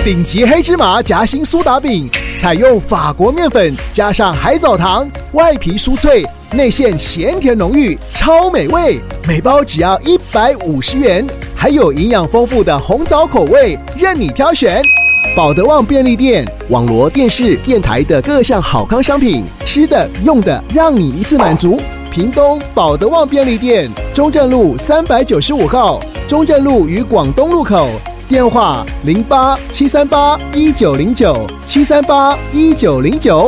顶级黑芝麻夹心苏打饼，采用法国面粉加上海藻糖，外皮酥脆，内馅咸甜浓郁，超美味。每包只要150元，还有营养丰富的红枣口味，任你挑选。保德旺便利店、网罗电视、电台的各项好康商品，吃的、用的，让你一次满足。屏东保德旺便利店，中正路395号，中正路与广东路口。电话08-738-1909，738-1909。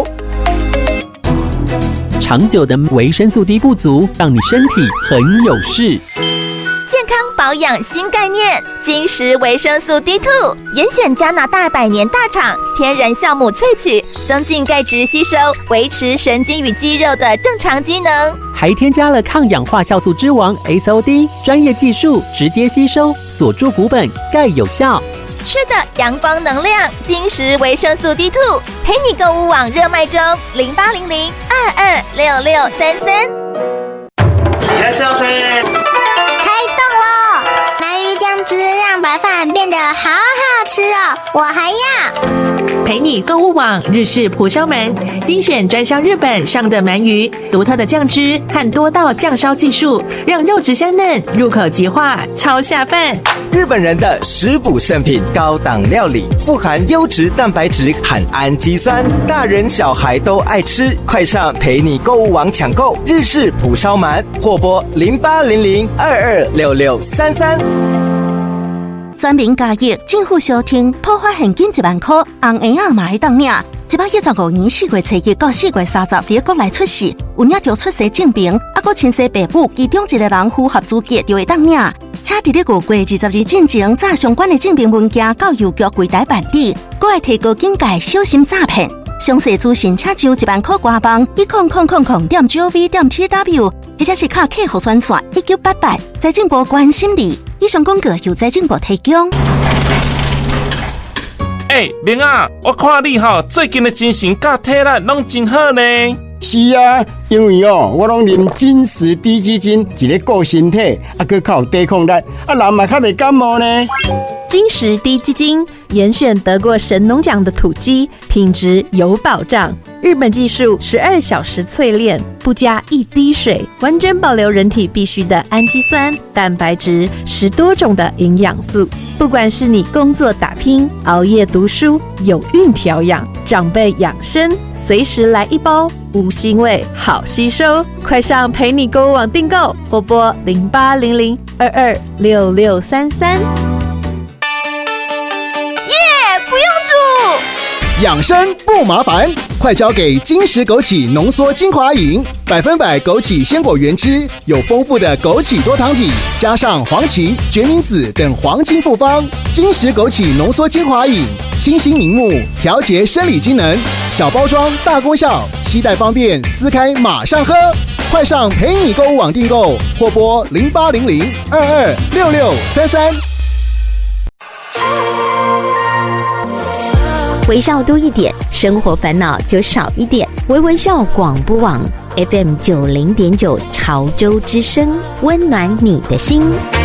长久的维生素 D 不足，让你身体很有事。 健康保养新概念，金石维生素 D2， 严选加拿大100年大厂天然酵母萃取，增进钙质吸收，维持神经与肌肉的正常机能。 还添加了抗氧化酵素之王 SOD， 专业技术直接吸收，锁住骨本，钙有效。 吃的阳光能量，金石维生素 D2， 陪你购物网热卖中，0800-226633。 いらっしゃいませ。 酱汁让白饭变得好好吃哦，我还要。 陪你购物网日式蒲烧鳗，精选专销日本上的鳗鱼，独特的酱汁和多道酱烧技术，让肉质香嫩，入口即化，超下饭。 日本人的食补圣品，高档料理，富含优质蛋白质和氨基酸，大人小孩都爱吃。快上陪你购物网抢购日式蒲烧鳗，或拨0800-226633。 全民加益，政府小厅破发现金1万块，红圆仔嘛会当领。115年4月初1到4月30日国内出世，有领着出生证明，还亲生父母其中一个人符合资格就会当领。且伫咧5月20日进前，查相关的证明文件到邮局柜台办理，还会提高警戒，小心诈骗。详细资讯请就1万块官网10000.gov.tw， 或者是卡客服专线1988，财政部关心你。以上广告由财政部提供。 明啊，我看你最近的精神甲体力拢真好呢。 是啊，因为我拢啉金石低基金，一个顾身体，还靠抵抗力，人嘛较袂感冒呢。 金石低基金严选得过神农奖的土鸡，品质有保障。日本技术12小时淬炼，不加一滴水，完整保留人体必需的氨基酸、蛋白质，10多种的营养素。不管是你工作打拼、熬夜读书、有孕调养、长辈养生，随时来一包，无腥味，好吸收。快上陪你购物网订购，拨拨0800-226633。 不用煮， 养生不麻烦，快交给金石枸杞浓缩精华饮，100%枸杞鲜果原汁，有丰富的枸杞多糖体，加上黄芪、决明子等黄金复方。金石枸杞浓缩精华饮，清新明目，调节生理机能，小包装大功效，携带方便，撕开马上喝。快上陪你购物网订购，或拨0800-226633。 微笑多一点，生活烦恼就少一点。微微笑广播网 FM 90.9潮州之声，温暖你的心。